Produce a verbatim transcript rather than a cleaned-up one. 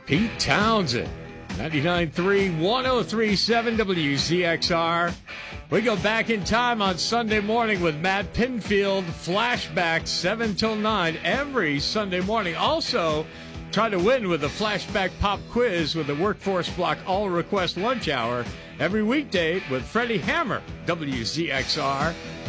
Pete Townsend. ninety-nine point three, one oh three point seven W Z X R. We go back in time on Sunday morning with Matt Pinfield. Flashback seven till nine every Sunday morning. Also, try to win with a flashback pop quiz with the Workforce Block All Request Lunch Hour every weekday with Freddie Hammer, W Z X R.